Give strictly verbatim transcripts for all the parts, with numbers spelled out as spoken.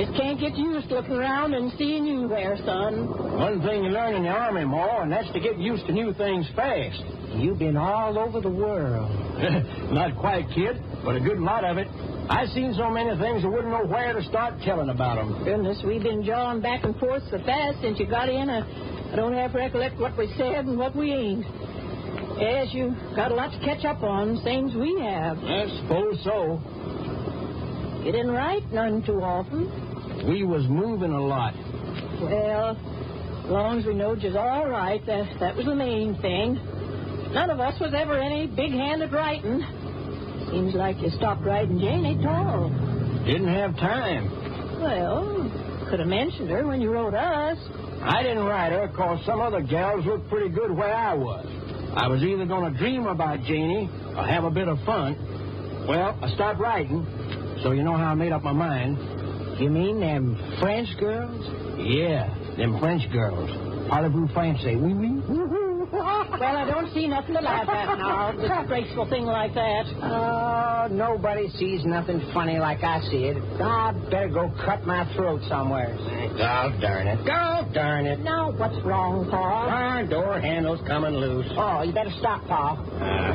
Just can't get used to looking around and seeing you there, son. One thing you learn in the Army, Ma, and that's to get used to new things fast. You've been all over the world. Not quite, kid, but a good lot of it. I've seen so many things I wouldn't know where to start telling about them. Goodness, we've been jawing back and forth so fast since you got in. I, I don't have to recollect what we said and what we ain't. Yes, you got a lot to catch up on, same as we have. I suppose so. You didn't write none too often. We was moving a lot. Well, as long as we knowed you's all right, that, that was the main thing. None of us was ever any big-handed writing. Seems like you stopped writing Janie at all. Didn't have time. Well, could have mentioned her when you wrote us. I didn't write her because some other gals looked pretty good where I was. I was either going to dream about Janie or have a bit of fun. Well, I stopped writing, so you know how I made up my mind. You mean them French girls? Yeah, them French girls. Parlez-vous français? Oui, oui. Well, I don't see nothing to laugh at now, a disgraceful thing like that. Oh, nobody sees nothing funny like I see it. I better go cut my throat somewhere. God darn it. God darn it. Now, what's wrong, Paul? Our door handle's coming loose. Oh, you better stop, Paul. Uh,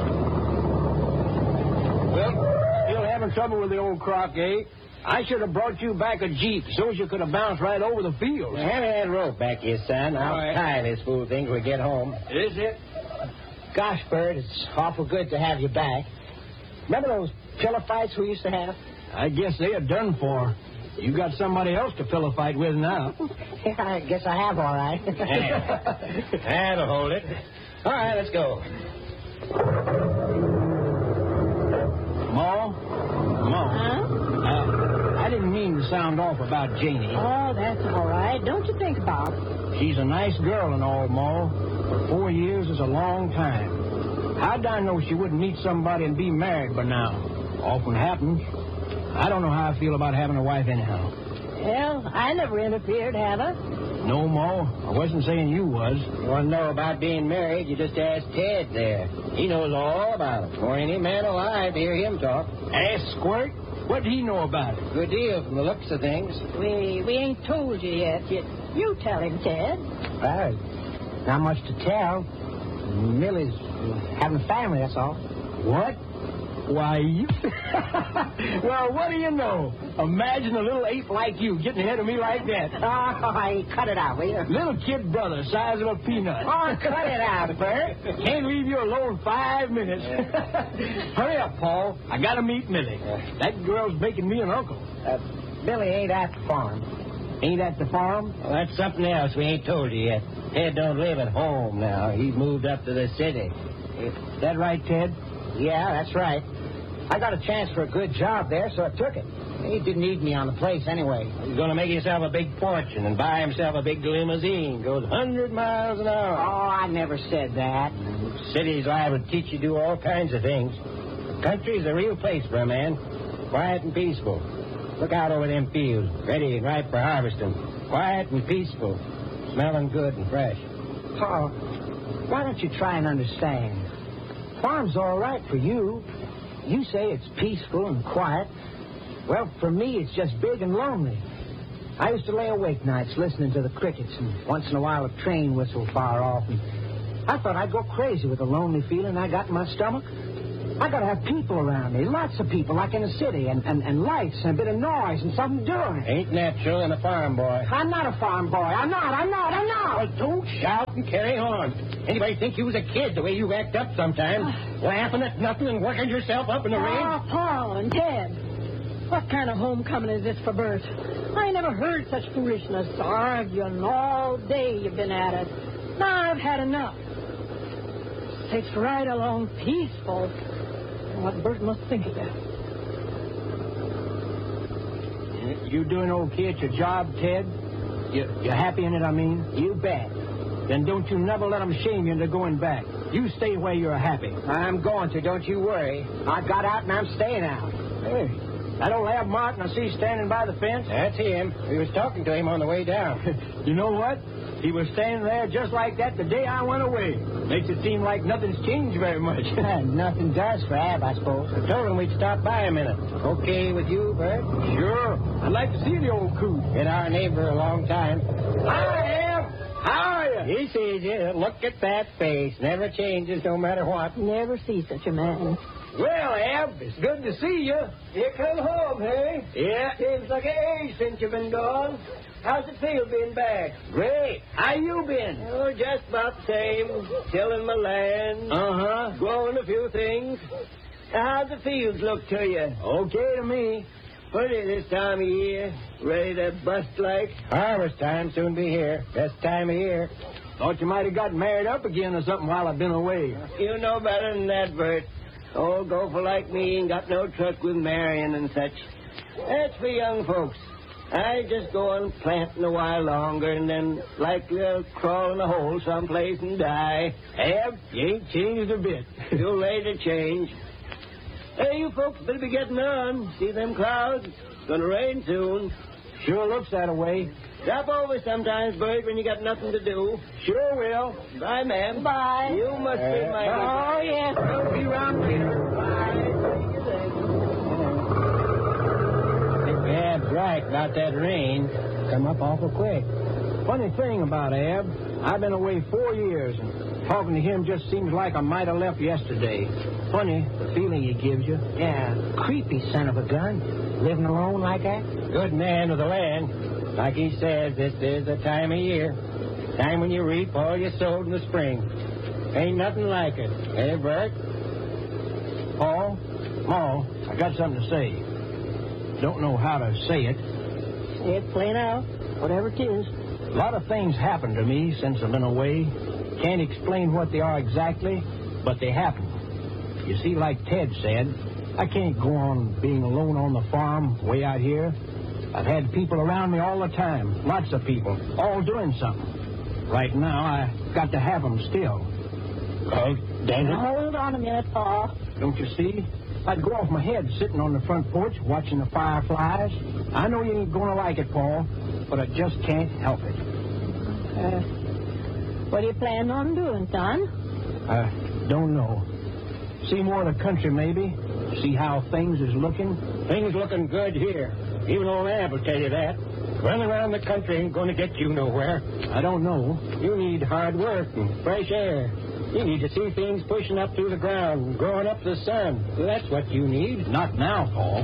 well, still having trouble with the old crock, eh? I should have brought you back a Jeep so you could have bounced right over the field. Hand me that rope back here, son. I'll right. tie this fool thing till we get home. Is it? Gosh, Bert, it's awful good to have you back. Remember those pillow fights we used to have? I guess they are done for. You got somebody else to pillow fight with now. Yeah, I guess I have, all right. That'll hold it. All right, let's go. Ma? Ma? Huh? Uh, I didn't mean to sound off about Janie. Oh, that's all right. Don't you think about it. She's a nice girl and all, Ma, but four years is a long time. How'd I know she wouldn't meet somebody and be married by now? Often happens. I don't know how I feel about having a wife anyhow. Well, I never interfered, have I? No, Ma. I wasn't saying you was. You want to know about being married, you just ask Ted there. He knows all about it. Or any man alive to hear him talk. Ask Squirt? What did he know about it? Good deal from the looks of things. We we ain't told you yet. You, you tell him, Ted. Well, not much to tell. Millie's having a family, that's all. What? Why, you... Well, what do you know? Imagine a little ape like you getting ahead of me like that. Oh, cut it out, will you? Little kid brother, size of a peanut. Oh, cut it out, Bert. Can't leave you alone five minutes. Hurry up, Paul. I gotta meet Millie. That girl's making me an uncle. Uh, Millie ain't at the farm. Ain't at the farm? Well, that's something else we ain't told you yet. Ted don't live at home now. He's moved up to the city. Is that right, Ted? Yeah, that's right. I got a chance for a good job there, so I took it. He didn't need me on the place anyway. He's going to make himself a big fortune and buy himself a big limousine. Goes one hundred miles an hour. Oh, I never said that. City's liable to teach you to do all kinds of things. The country's the real place for a man. Quiet and peaceful. Look out over them fields, ready and ripe for harvesting. Quiet and peaceful. Smelling good and fresh. Paul, why don't you try and understand? Farm's all right for you. You say it's peaceful and quiet. Well, for me, it's just big and lonely. I used to lay awake nights listening to the crickets, and once in a while a train whistle far off. And I thought I'd go crazy with the lonely feeling I got in my stomach. I got to have people around me, lots of people, like in the city, and, and, and lights and a bit of noise and something doing. Ain't natural in a farm boy. I'm not a farm boy. I'm not, I'm not, I'm not. Well, don't shout and carry on. Anybody think you was a kid the way you act up sometimes? Laughing at nothing and working yourself up in the rain? Oh, Paul and Ted. What kind of homecoming is this for Bert? I never heard such foolishness. Arguing all day you've been at it. Now I've had enough. Takes right along peaceful. What Bert must think of that. You doing okay at your job, Ted? You, you happy in it, I mean? You bet. Then don't you never let them shame you into going back. You stay where you're happy. I'm going to, don't you worry. I got out and I'm staying out. Hey, that old Ab Martin I see standing by the fence? That's him. We was talking to him on the way down. You know what? He was standing there just like that the day I went away. Makes it seem like nothing's changed very much. Nothing does for Ab, I suppose. I told him we'd stop by a minute. Okay with you, Bert? Sure. I'd like to see the old coot. Been our neighbor a long time. Hi, Ab. How are you? He sees you. Look at that face. Never changes no matter what. Never see such a man. Well, Ab, it's good to see you. You come home, hey? Yeah. Seems like an age since you've been gone. How's it feel being back? Great. How you been? Oh, just about the same. Tilling my land. Uh-huh. Growing a few things. How's the fields look to you? Okay to me. Pretty this time of year. Ready to bust like? Harvest time soon be here. Best time of year. Thought you might have got married up again or something while I've been away. You know better than that, Bert. Old gopher like me ain't got no truck with marrying and such. That's for young folks. I just go on planting a while longer and then likely I'll crawl in a hole someplace and die. Ab, you ain't changed a bit. Too late to change. Hey, you folks better be getting on. See them clouds? It's gonna rain soon. Sure looks that way. Drop over sometimes, Bert, when you got nothing to do. Sure will. Bye, ma'am. Bye. You must be my... Oh, yes. I'll be round later. Bye. Ab's right about that rain. Come up awful quick. Funny thing about Ab, I've been away four years, and talking to him just seems like I might have left yesterday. Funny, the feeling he gives you. Yeah, creepy son of a gun. Living alone like that? Good man of the land. Like he says, this is the time of year. Time when you reap all you sowed in the spring. Ain't nothing like it. Hey, Bert? Paul, Ma, I got something to say. Don't know how to say it. Say it plain out, whatever it is. A lot of things happened to me since I've been away. Can't explain what they are exactly, but they happened. You see, like Ted said, I can't go on being alone on the farm way out here. I've had people around me all the time, lots of people, all doing something. Right now, I got to have them still. Oh, dang it. Hold on a minute, Paul. Don't you see? I'd go off my head sitting on the front porch watching the fireflies. I know you ain't going to like it, Paul, but I just can't help it. Uh, what are you planning on doing, son? I don't know. See more of the country, maybe. See how things is looking. Things looking good here. Even old Ab will tell you that. Running around the country ain't going to get you nowhere. I don't know. You need hard work and fresh air. You need to see things pushing up through the ground and growing up the sun. That's what you need. Not now, Paul.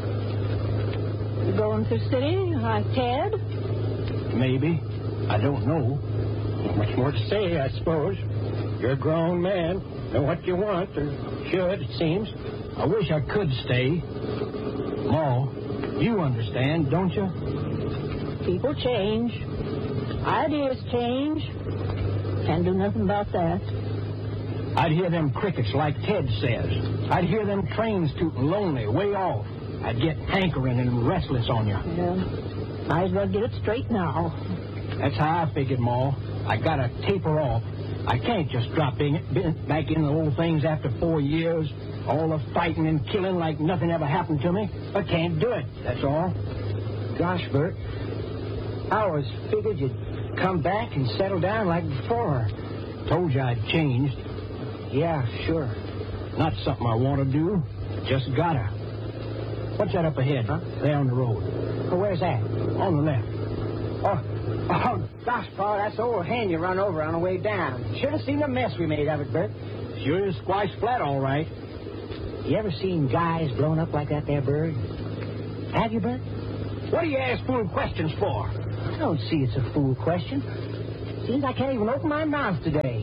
You going to the city like Ted? Maybe. I don't know. Not much more to say, I suppose. You're a grown man. Know what you want, or should, it seems. I wish I could stay. Ma, you understand, don't you? People change. Ideas change. Can't do nothing about that. I'd hear them crickets like Ted says. I'd hear them trains tooting lonely, way off. I'd get hankering and restless on you. Yeah. Might as well get it straight now. That's how I figured, Ma. I gotta taper off. I can't just drop in, back in the old things after four years. All the fighting and killing like nothing ever happened to me. I can't do it, that's all. Gosh, Bert, I always figured you'd come back and settle down like before. Told you I'd changed. Yeah, sure. Not something I want to do. Just gotta. What's that up ahead, huh? There on the road. Well, where's that? On the left. Oh, oh, gosh, Paul, that's the old hen you run over on the way down. Should have seen the mess we made of it, Bert. Sure is squashed flat, all right. You ever seen guys blown up like that there, Bird? Have you, Bert? What do you ask fool questions for? I don't see it's a fool question. Seems I can't even open my mouth today.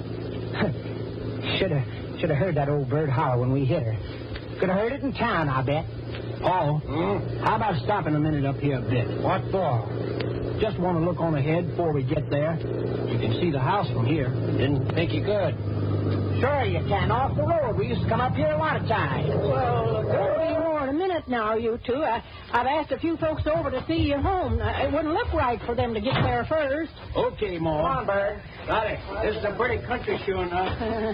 should have should have heard that old bird holler when we hit her. Could have heard it in town, I bet. Paul, mm? How about stopping a minute up here a bit? What for? Just want to look on ahead before we get there. You can see the house from here. Didn't think you could. Sure you can. Off the road. We used to come up here a lot of times. Well, it'll be more in a minute now, you two. I, I've asked a few folks over to see you home. Uh, It wouldn't look right for them to get there first. Okay, Ma. Come on, Bird. Got it. This is a pretty country, sure enough.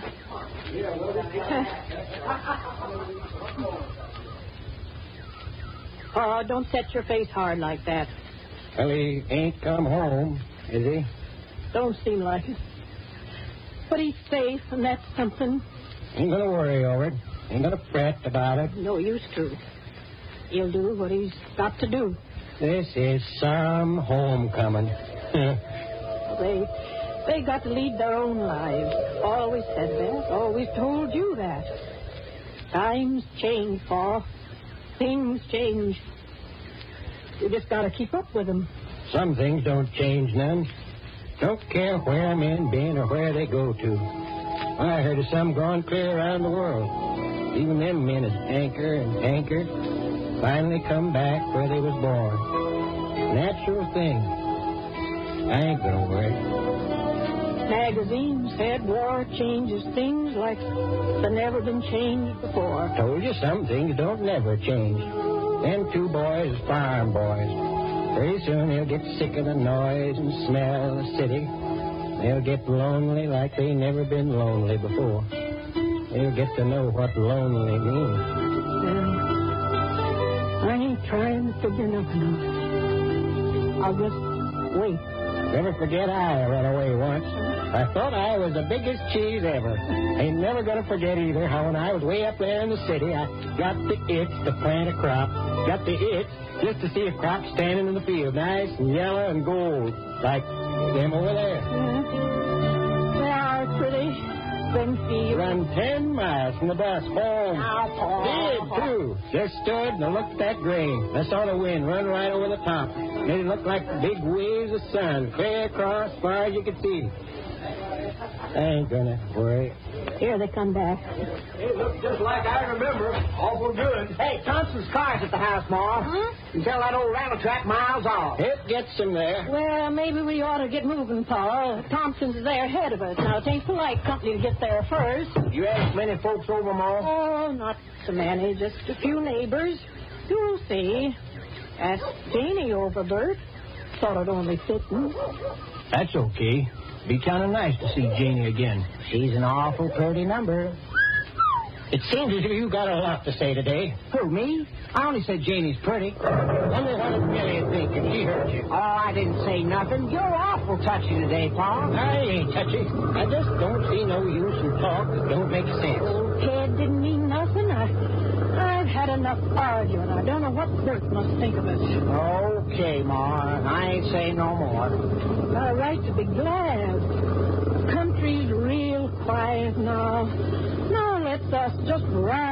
Oh, don't set your face hard like that. Well, he ain't come home, is he? Don't seem like it. But he's safe, and that's something. Ain't gonna worry over it. Ain't gonna fret about it. No use to. He'll do what he's got to do. This is some homecoming. They, they got to lead their own lives. Always said that. Always told you that. Times change, Pa. Things change. You just got to keep up with them. Some things don't change none. Don't care where men been or where they go to. I heard of some gone clear around the world. Even them men that anchor and anchor finally come back where they was born. Natural thing. I ain't gonna worry. Magazines said war changes things like they've never been changed before. Told you some things don't never change. Them two boys is farm boys. Pretty soon they'll get sick of the noise and smell of the city. They'll get lonely like they never been lonely before. They'll get to know what lonely means. Uh, I ain't trying to figure nothing out. I'll just wait. Never forget I ran away once. I thought I was the biggest cheese ever. Ain't never gonna forget either how when I was way up there in the city, I got the itch to plant a crop. Got the itch just to see a crop standing in the field, nice and yellow and gold, like them over there. Mm-hmm. They are pretty. Them fields. Run ten miles from the bus home. Now, Paul. Did, too. Just stood and looked at that grain. I saw the wind run right over the top. Made it look like big waves of sun, clear across as far as you could see. I ain't gonna worry. Here they come back. It looks just like I remember. Awful good. Hey, Thompson's car's at the house, Ma. Huh? You tell that old rattle trap miles off. It gets them there. Well, maybe we ought to get moving, Paul. Thompson's there ahead of us. Now, it ain't polite company to get there first. You asked many folks over, Ma? Oh, not so many. Just a few neighbors. You'll see. Ask Janie over, Bert. Thought it only fitting. That's okay. Be kind of nice to see Janie again. She's an awful pretty number. It seems as if you got a lot to say today. Who, me? I only said Janie's pretty. Wonder what did Millie think if she heard you. Oh, I didn't say nothing. You're awful touchy today, Pa. I ain't touchy. I just don't see no use in talk that don't make sense. Old Ted didn't mean nothing. I, I've had enough arguing. I don't know what Bert must think of it. Okay, Ma. I ain't saying no more. Got a right to be glad. The country's real quiet now. Now let's us just ride